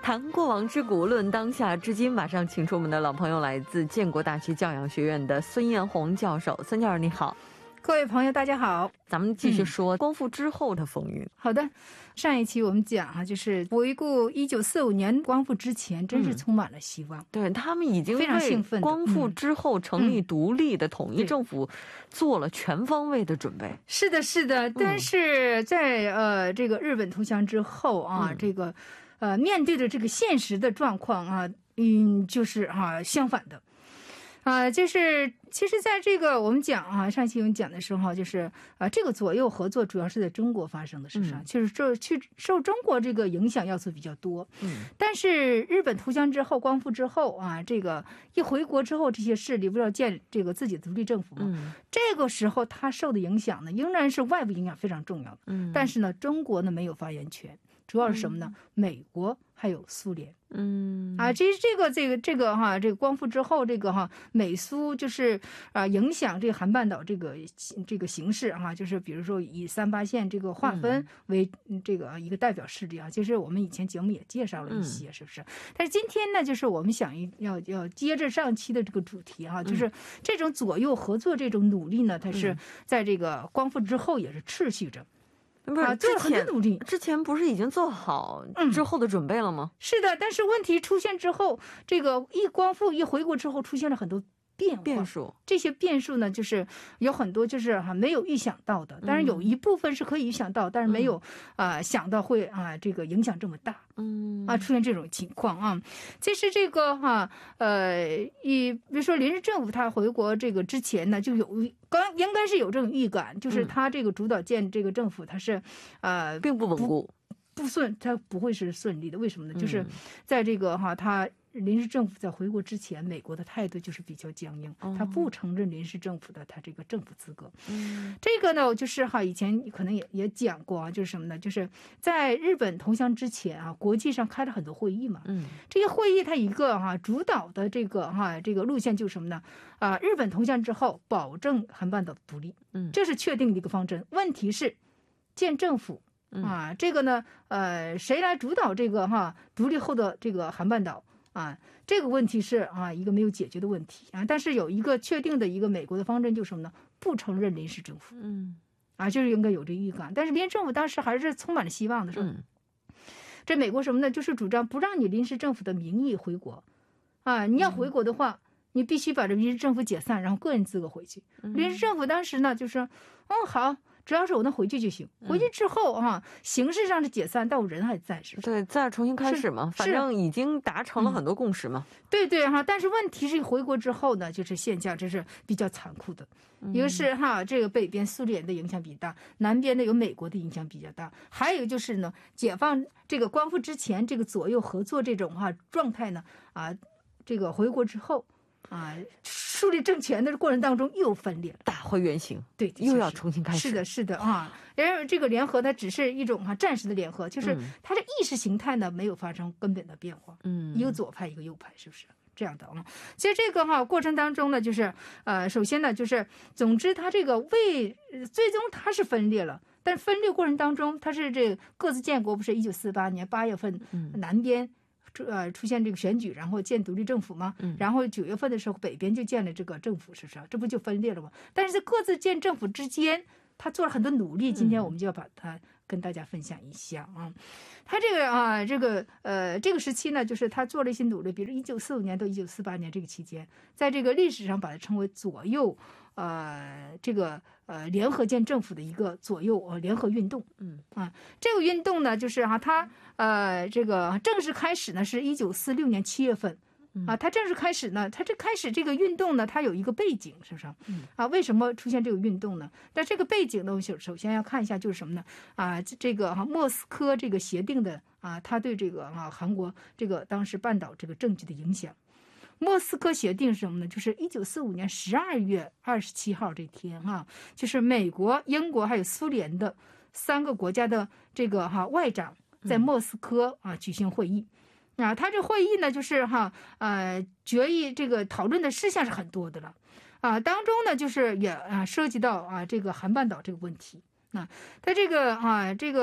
谈过往之古，论当下，至今马上请出我们的老朋友，来自建国大学教养学院的孙艳红教授。孙教授你好。 各位朋友大家好， 咱们继续说光复之后的风云。 好的，上一期我们讲啊，就是回顾1945年光复之前，真是充满了希望。 对，他们已经非常兴奋， 光复之后成立独立的统一政府做了全方位的准备。 是的，是的，但是在这个日本投降之后啊，这个面对着这个现实的状况啊，就是相反的。就是其实在这个我们讲啊，上期我们讲的时候，就是这个左右合作主要是在中国发生的事上，就是受中国这个影响要素比较多。但是日本投降之后，光复之后啊，这个一回国之后，这些势力不是要建这个自己的独立政府吗？这个时候他受的影响呢，仍然是外部影响非常重要的。但是呢，中国呢没有发言权，主要是什么呢？美国还有苏联。其实这个光复之后，这个美苏就是影响这个韩半岛这个形势就是比如说以3·8线这个划分为这个一个代表势力其实我们以前节目也介绍了一些，是不是？但是今天呢，就是我们想要接着上期的这个主题就是这种左右合作这种努力呢，它是在这个光复之后也是持续着。 不是之前不是已经做好之后的准备了吗？ 是的，但是问题出现之后，这个一光复一回国之后，出现了很多变数。这些变数呢，就是有很多就是没有预想到的，但是有一部分是可以预想到，但是没有想到会这个影响这么大。出现这种情况啊。其实这个比如说临时政府他回国这个之前呢，就应该是有这种预感，就是他这个主导建这个政府，他是并不稳固。 他不会是顺利的。为什么呢？就是在这个他临时政府在回国之前，美国的态度就是比较僵硬，他不承认临时政府的他这个政府资格。这个呢，就是以前可能也讲过就是什么呢？就是在日本投降之前国际上开了很多会议嘛。这些会议它一个主导的这个路线就是什么呢？日本投降之后，保证韩半岛独立，这是确定的一个方针。问题是建政府。这个呢，谁来主导这个独立后的这个韩半岛这个问题是一个没有解决的问题但是有一个确定的一个美国的方针就是什么呢？不承认临时政府。就是应该有这预感。但是临时政府当时还是充满了希望的时候，这美国什么呢？就是主张不让你临时政府的名义回国你要回国的话，你必须把这临时政府解散，然后个人资格回去。临时政府当时呢就是好。只要是我能回去就行。回去之后形式上是解散，但我人还在，是不是？ 对，再重新开始嘛，反正已经达成了很多共识嘛。 对但是问题是回国之后呢，就是现象这是比较残酷的。一个是这个北边苏联的影响比较大，南边呢有美国的影响比较大，还有就是呢，解放这个光复之前这个左右合作这种状态呢这个回国之后树立政权的过程当中又分裂了， 打回原形。对，又要重新开始。 是的然后这个联合它只是一种暂时的联合，就是它的意识形态呢没有发生根本的变化。一个左派一个右派，是不是这样的其实这个过程当中呢，就是首先呢就是总之它这个最终它是分裂了，但是分裂过程当中它是这各自建国，不是1948年8月份南边出现这个选举，然后建独立政府嘛，然后9月份的时候北边就建了这个政府，是不是？这不就分裂了吗？但是在各自建政府之间，他做了很多努力，今天我们就要把它跟大家分享一下他这个时期呢，就是他做了一些努力，比如1945年到1948年这个期间，在这个历史上把它称为左右联合建政府的一个左右联合运动。这个运动呢，就是它这个正式开始呢是1946年7月份。它正式开始呢，它开始这个运动呢，它有一个背景，是不是为什么出现这个运动呢？但这个背景呢，我首先要看一下就是什么呢？这个莫斯科这个协定的它对这个韩国这个当时半岛这个政局的影响。莫斯科协定是什么呢？就是1945年12月27号这天就是美国、英国还有苏联的3个国家的这个外长在莫斯科举行会议。他这会议呢，就是决议这个讨论的事项是很多的了当中呢，就是也涉及到这个韩半岛这个问题他这个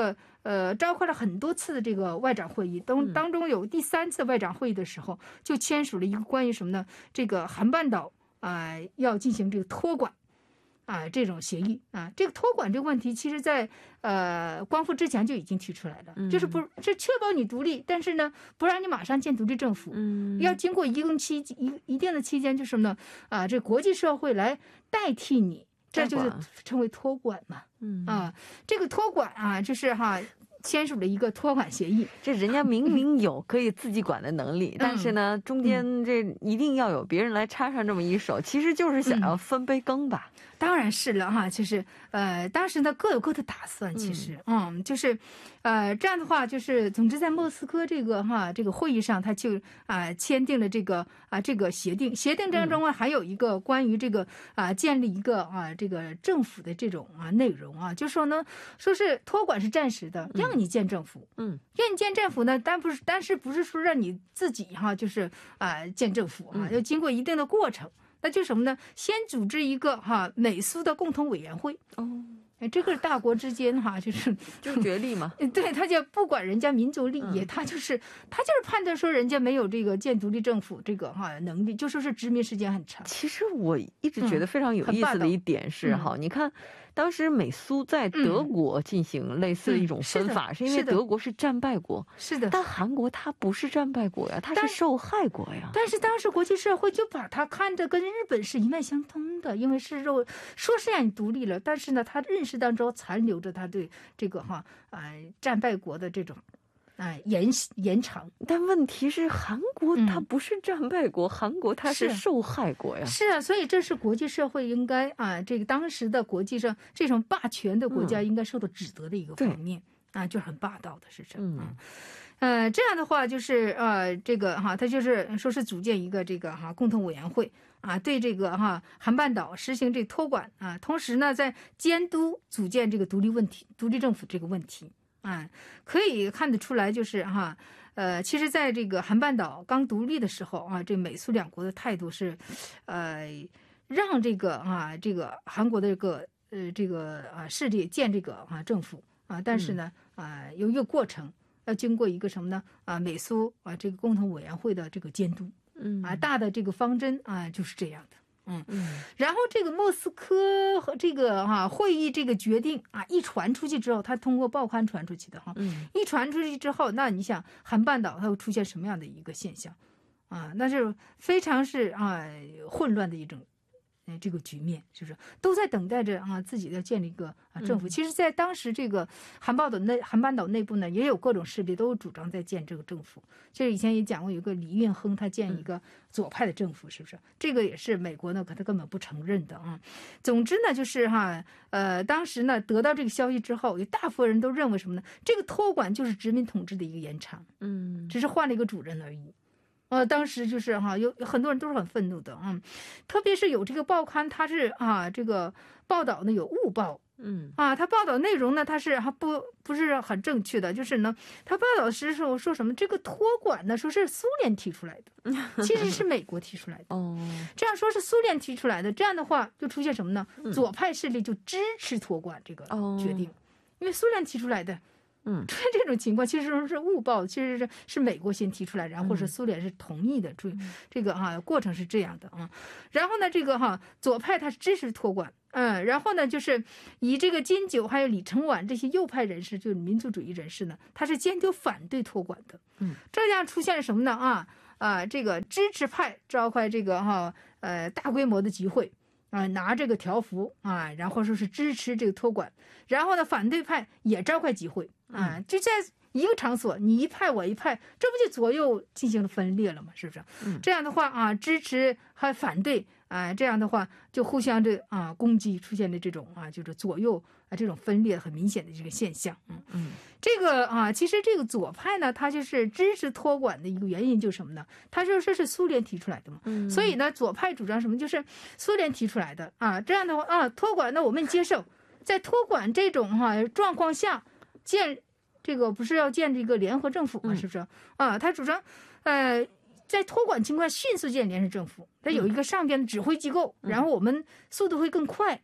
召开了很多次的这个外长会议，当中有第3次外长会议的时候，就签署了一个关于什么呢？这个韩半岛要进行这个托管这种协议这个托管这个问题，其实在光复之前就已经提出来了，就是是确保你独立，但是呢，不让你马上建独立政府，要经过一定的期间，就是什么呢？这国际社会来代替你。这就是称为托管嘛，这个托管就是签署了一个托管协议。 这人家明明有可以自己管的能力，但是呢，中间这一定要有别人来插上这么一手，其实就是想要分杯羹吧。 当然是了就是当时呢各有各的打算，其实就是这样的话，就是总之在莫斯科这个会议上，他就签订了这个协定当中还有一个关于这个建立一个这个政府的这种内容就说呢，说是托管是暂时的，让你建政府，让你建政府呢，但是不是说让你自己就是建政府要经过一定的过程。那就是什么呢？先组织一个美苏的共同委员会。这个大国之间就是角力嘛。 对，他就不管人家民族利益，他就是判断说人家没有这个建独立政府这个能力，就说是殖民时间很长。 其实我一直觉得非常有意思的一点是你看。当时美苏在德国进行类似的一种分法，是因为德国是战败国， 是的。 但韩国它不是战败国呀，它是受害国呀。 但是当时国际社会就把它看着跟日本是一脉相通的，因为是说是让你独立了，但是呢，他认识当中残留着他对这个战败国的这种。延长， 但问题是韩国它不是战败国，韩国它是受害国呀。 是所以这是国际社会应该这个当时的国际上这种霸权的国家应该受到指责的一个方面就是很霸道的是这样这样的话就是这个他就是说是组建一个这个共同委员会对这个韩半岛实行这个托管同时呢在监督组建这个独立政府这个问题。可以看得出来，就是其实在这个韩半岛刚独立的时候这美苏两国的态度是，让这个韩国的这个势力建这个政府但是呢有一个过程，要经过一个什么呢美苏这个共同委员会的这个监督，大的这个方针就是这样的。然后这个莫斯科和这个会议这个决定一传出去之后，它通过报刊传出去的一传出去之后，那你想韩半岛它会出现什么样的一个现象那是非常是混乱的一种这个局面，就是都在等待着自己要建立一个政府。其实在当时这个韩半岛内部呢，也有各种势力都主张在建这个政府。这以前也讲过，有个李运亨他建一个左派的政府，是不是？这个也是美国呢，他根本不承认的总之呢，就是当时呢得到这个消息之后，有大部分人都认为什么呢？这个托管就是殖民统治的一个延长，只是换了一个主人而已。当时就是有很多人都是很愤怒的特别是有这个报刊，它是这个报道呢有误报，它报道内容呢它是不是很正确的，就是呢它报道时候说什么这个托管呢说是苏联提出来的，其实是美国提出来的这样说是苏联提出来的，这样的话就出现什么呢？左派势力就支持托管这个决定，因为苏联提出来的。这种情况其实是误报，其实是美国先提出来，然后是苏联是同意的，这个过程是这样的然后呢，这个左派他是支持托管，然后呢，就是以这个金九还有李承晚这些右派人士，就是民族主义人士呢，他是坚决反对托管的。这样出现了什么呢？这个支持派召开这个大规模的集会。拿这个条幅然后说是支持这个托管，然后呢，反对派也召开集会就在一个场所，你一派我一派，这不就左右进行了分裂了吗？是不是？这样的话支持还反对这样的话就互相攻击，出现了这种就是左右这种分裂很明显的这个现象。这个其实这个左派呢，他就是支持托管的一个原因就是什么呢？他说这是苏联提出来的嘛，所以呢，左派主张什么？就是苏联提出来的这样的话托管呢我们接受，在托管这种状况下建这个不是要建这个联合政府嘛？是不是他主张在托管情况迅速建联合政府，它有一个上边的指挥机构，然后我们速度会更快。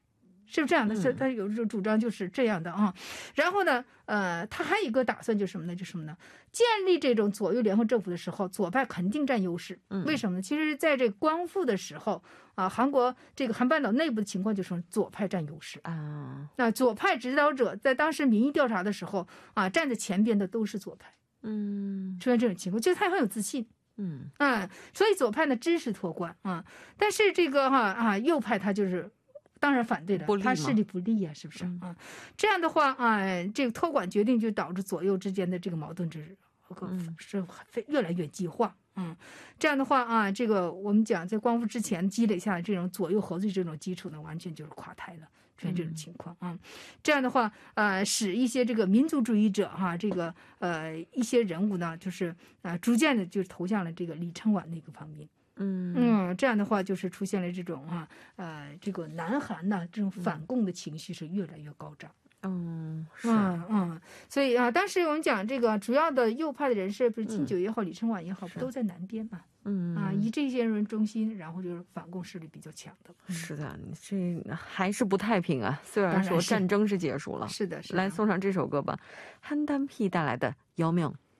是不是这样的？他有主张就是这样的啊。然后呢，他还有一个打算就是什么呢？就是什么呢？建立这种左右联合政府的时候，左派肯定占优势。为什么呢？其实在这个光复的时候啊，韩国这个韩半岛内部的情况就是左派占优势啊。那左派指导者在当时民意调查的时候啊，站在前边的都是左派。出现这种情况，就是他很有自信。所以左派呢支持托管啊，但是这个右派他就是当然反对的，他势力不利呀，是不是啊？这样的话这个托管决定就导致左右之间的这个矛盾是越来越激化。这样的话这个我们讲在光复之前积累下来这种左右合作这种基础呢，完全就是垮台了。出现这种情况这样的话使一些这个民族主义者这个一些人物呢，就是逐渐的就投向了这个李承晚那个方面。这样的话就是出现了这种这个南韩呢这种反共的情绪是越来越高涨。所以当时我们讲这个主要的右派的人士，不是金九也好，李承晚也好，不都在南边嘛？以这些人中心，然后就是反共势力比较强的。 是的，这还是不太平啊。虽然说战争是结束了， 是的， 来送上这首歌吧，한단피带来的《姚明》。